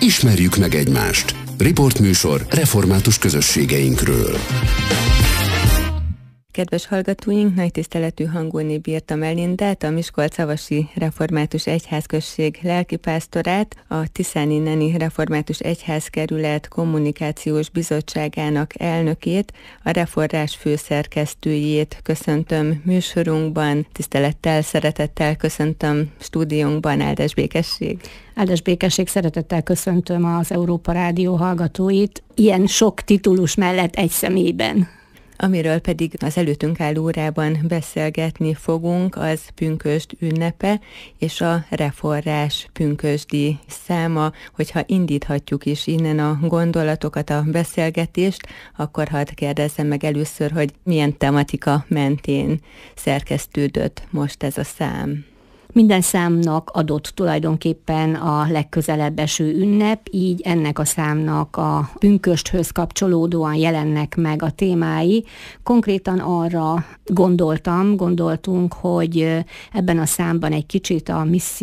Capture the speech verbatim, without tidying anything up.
Ismerjük meg egymást. Riportműsor református közösségeinkről. Kedves hallgatóink, nagy tiszteletű hangolni bírta Melindát, a Miskolcavasi Református Egyházközség lelkipásztorát, a Tiszáni Neni Református Egyházkerület kommunikációs bizottságának elnökét, a Reforrás főszerkesztőjét köszöntöm műsorunkban. Tisztelettel, szeretettel köszöntöm stúdiónkban Áldás Békesség. Áldás Békesség, szeretettel köszöntöm az Európa Rádió hallgatóit, ilyen sok titulus mellett egy személyben. Amiről pedig az előttünk álló órában beszélgetni fogunk, az pünkösd ünnepe és a Reforrás pünkösdi száma. Hogyha indíthatjuk is innen a gondolatokat, a beszélgetést, akkor hadd kérdezzem meg először, hogy milyen tematika mentén szerkesztődött most ez a szám. Minden számnak adott tulajdonképpen a legközelebb eső ünnep, így ennek a számnak a pünkösthöz kapcsolódóan jelennek meg a témái. Konkrétan arra gondoltam, gondoltunk, hogy ebben a számban egy kicsit a misszió